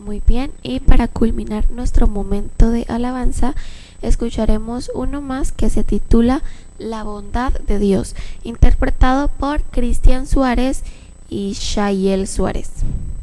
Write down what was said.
muy bien, y para culminar nuestro momento de alabanza, escucharemos uno más que se titula La bondad de Dios, interpretado por Cristian Suárez y Shayel Suárez.